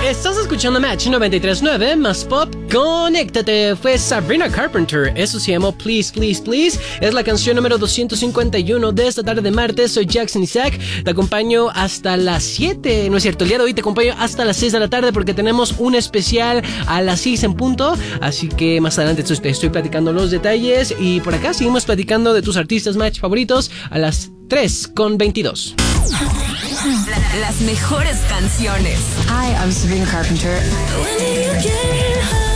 Estás escuchando Match 93.9 más Pop. Conéctate. Fue Sabrina Carpenter. Eso se llamó Please, Please, Please. Es la canción número 251 de esta tarde de martes. Soy Jackson Isaac. Te acompaño hasta las 7. No es cierto, el día de hoy te acompaño hasta las 6 de la tarde porque tenemos un especial a las 6 en punto. Así que más adelante te estoy platicando los detalles. Y por acá seguimos platicando de tus artistas Match favoritos a las 3:22. Las mejores canciones. Hi, I'm Sabrina Carpenter. When you get high.